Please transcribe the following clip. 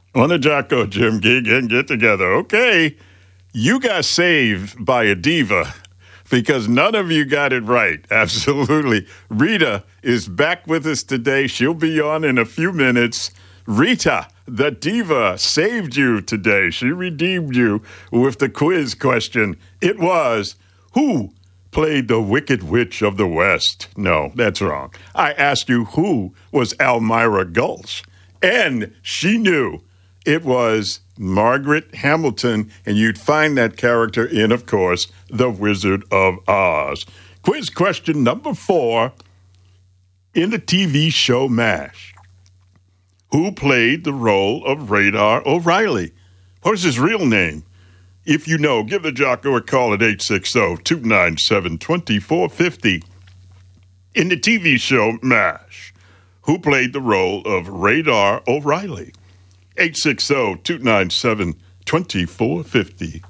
On the Jocko Jim gig and get together. Okay, you got saved by a diva because none of you got it right. Absolutely. Rita is back with us today. She'll be on in a few minutes. Rita, the diva, saved you today. She redeemed you with the quiz question. It was, who played the Wicked Witch of the West? No, that's wrong. I asked you who was Elmira Gulch, and she knew. It was Margaret Hamilton, and you'd find that character in, of course, The Wizard of Oz. Quiz question number 4. In the TV show MASH, who played the role of Radar O'Reilly? What is his real name? If you know, give the Jocko a call at 860-297-2450. In the TV show MASH, who played the role of Radar O'Reilly? 860-297-2450.